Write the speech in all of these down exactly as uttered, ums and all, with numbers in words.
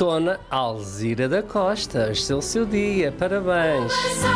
Dona Alzira da Costa, hoje é o seu dia, parabéns!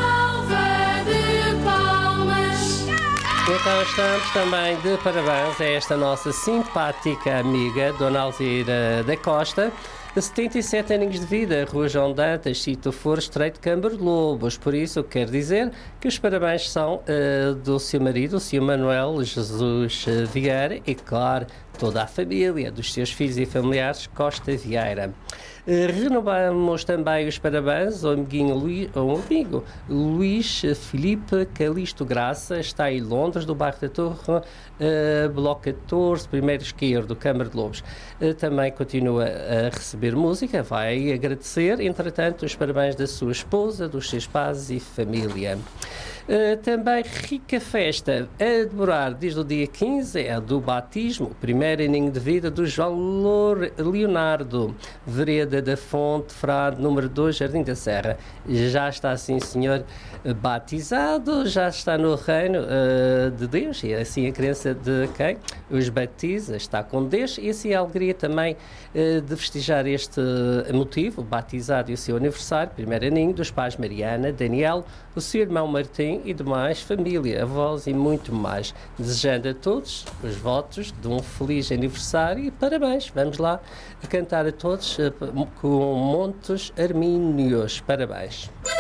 Então estamos também de parabéns a esta nossa simpática amiga, Dona Alzira da Costa, de setenta e sete aninhos de vida, Rua João Dantas, Sítio Foro, Estreito de Câmara de Lobos. Por isso, eu quero dizer que os parabéns são uh, do seu marido, o senhor Manuel Jesus Vieira, e, claro, toda a família, dos seus filhos e familiares, Costa Vieira. Uh, renovamos também os parabéns ao amiguinho Luís, ao amigo Luís Filipe Calisto Graça, está em Londres, do bairro da Torre, uh, Bloco catorze, primeiro esquerdo, Câmara de Lobos. Uh, também continua a receber música, vai agradecer, entretanto, os parabéns da sua esposa, dos seus pais e família. Uh, também rica festa a demorar desde o dia quinze, é a do batismo, o primeiro aninho de vida do João Leonardo, Vereda da Fonte, Frade, número dois, Jardim da Serra. Já está, sim senhor, batizado, já está no reino uh, de Deus, e assim a crença de quem os batiza está com Deus, e assim a alegria também uh, de festejar este motivo, batizado e o seu aniversário, primeiro aninho, dos pais Mariana, Daniel, o seu irmão Martim e demais família, avós e muito mais. Desejando a todos os votos de um feliz aniversário e parabéns. Vamos lá cantar a todos uh, com Montes Armínios. Parabéns.